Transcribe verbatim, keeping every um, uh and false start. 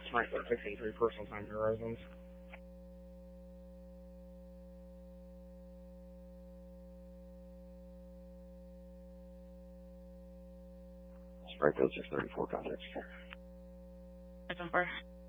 Franklin six eight three, personal time to residence. Franklin six thirty-four, contact. Seven four.